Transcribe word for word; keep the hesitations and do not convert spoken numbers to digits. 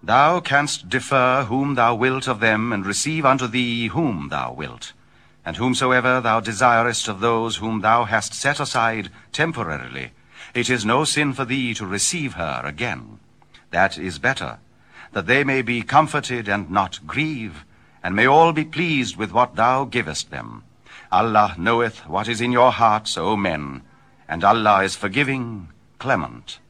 Thou canst defer whom thou wilt of them, and receive unto thee whom thou wilt. And whomsoever thou desirest of those whom thou hast set aside temporarily, it is no sin for thee to receive her again. That is better, that they may be comforted and not grieve, and may all be pleased with what thou givest them. Allah knoweth what is in your hearts, O men, and Allah is forgiving, clement.